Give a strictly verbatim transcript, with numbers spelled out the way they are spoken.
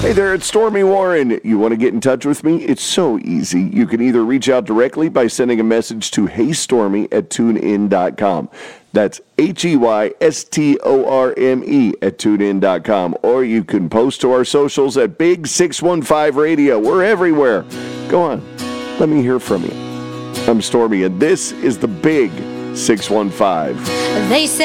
Hey there, it's Stormy Warren. You want to get in touch with me? It's so easy. You can either reach out directly by sending a message to heystormy at tunein dot com. That's H E Y S T O R M E at tunein dot com. Or you can post to our socials at Big six one five Radio. We're everywhere. Go on. Let me hear from you. I'm Stormy, and this is the Big six one five. They say